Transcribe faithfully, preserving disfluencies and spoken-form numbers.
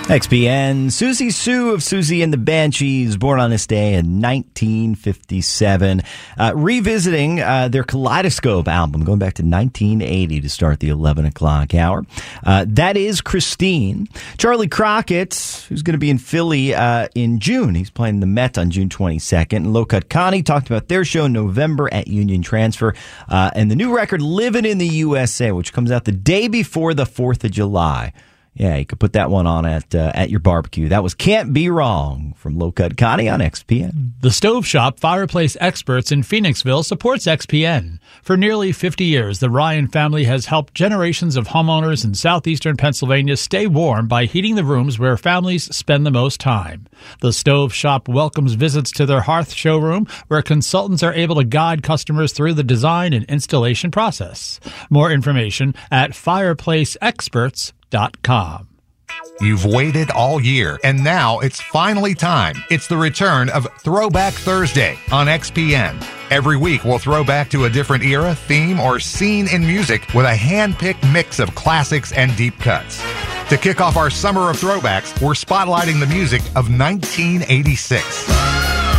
X P N, Susie Sue of Susie and the Banshees, born on this day in nineteen fifty-seven. Uh, revisiting uh, their Kaleidoscope album, going back to nineteen eighty to start the eleven o'clock hour. Uh, that is Christine. Charlie Crockett, who's going to be in Philly uh, in June. He's playing the Met on June twenty-second. And Low Cut Connie talked about their show in November at Union Transfer. Uh, and the new record, Living in the U S A, which comes out the day before the fourth of July. Yeah, you could put that one on at uh, at your barbecue. That was Can't Be Wrong from Low Cut Connie on X P N. The Stove Shop Fireplace Experts in Phoenixville supports X P N. For nearly fifty years, the Ryan family has helped generations of homeowners in southeastern Pennsylvania stay warm by heating the rooms where families spend the most time. The Stove Shop welcomes visits to their hearth showroom, where consultants are able to guide customers through the design and installation process. More information at fireplace experts dot com. You've waited all year, and now it's finally time. It's the return of Throwback Thursday on X P N. Every week, we'll throw back to a different era, theme, or scene in music with a hand-picked mix of classics and deep cuts. To kick off our summer of throwbacks, we're spotlighting the music of nineteen eighty-six.